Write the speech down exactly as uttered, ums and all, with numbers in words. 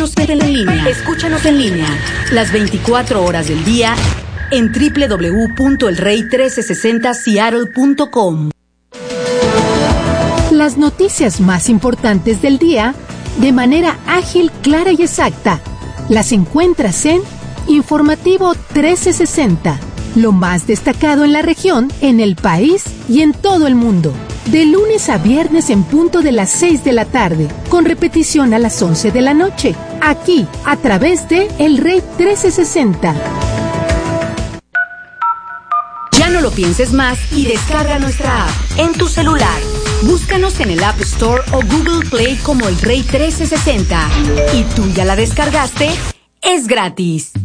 Escúchanos en línea. Escúchanos en línea. Las veinticuatro horas del día en doble u doble u doble u punto el rey trece sesenta seattle punto com. Las noticias más importantes del día de manera ágil, clara y exacta. Las encuentras en Informativo trece sesenta. Lo más destacado en la región, en el país y en todo el mundo. De lunes a viernes en punto de las seis de la tarde, con repetición a las once de la noche. Aquí, a través de El Rey trece sesenta. Ya no lo pienses más y descarga nuestra app en tu celular. Búscanos en el App Store o Google Play como El Rey trece sesenta. ¿Y tú ya la descargaste? Es gratis.